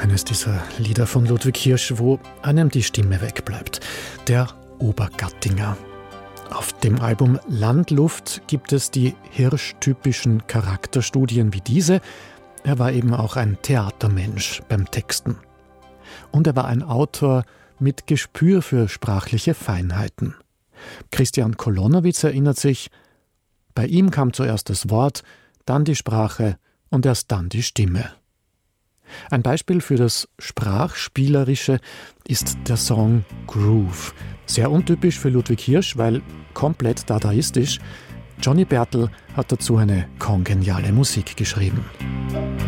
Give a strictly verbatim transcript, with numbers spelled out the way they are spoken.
Eines dieser Lieder von Ludwig Hirsch, wo einem die Stimme wegbleibt. Der Obergattinger. Auf dem Album Landluft gibt es die Hirsch-typischen Charakterstudien wie diese. Er war eben auch ein Theatermensch beim Texten. Und er war ein Autor mit Gespür für sprachliche Feinheiten. Christian Kolonowitz erinnert sich, bei ihm kam zuerst das Wort, dann die Sprache und erst dann die Stimme. Ein Beispiel für das Sprachspielerische ist der Song Groove. Sehr untypisch für Ludwig Hirsch, weil komplett dadaistisch. Johnny Bertel hat dazu eine kongeniale Musik geschrieben.